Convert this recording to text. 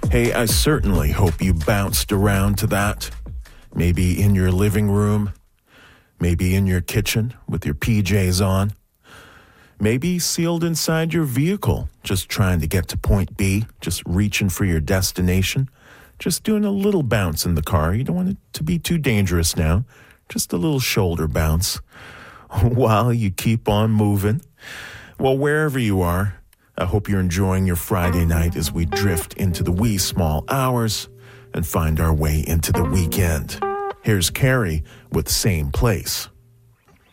Hey, I certainly hope you bounced around to that. Maybe in your living room, maybe in your kitchen with your PJs on, maybe sealed inside your vehicle, just trying to get to point B, just reaching for your destination, just doing a little bounce in the car. You don't want it to be too dangerous now, just a little shoulder bounce while you keep on moving. Well, wherever you are, I hope you're enjoying your Friday night as we drift into the wee small hours and find our way into the weekend. Here's Carrie with Same Place.